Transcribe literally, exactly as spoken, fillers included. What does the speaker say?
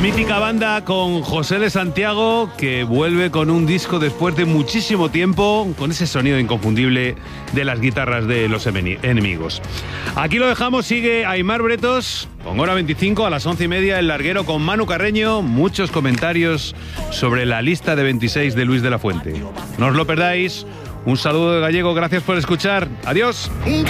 mítica banda con José de Santiago, que vuelve con un disco después de muchísimo tiempo, con ese sonido inconfundible de las guitarras de los enemigos. Aquí lo dejamos, sigue Aimar Bretos, con Hora veinticinco a las once y media, El Larguero con Manu Carreño, muchos comentarios sobre la lista de veintiséis de Luis de la Fuente. No os lo perdáis, un saludo de Gallego, gracias por escuchar, adiós.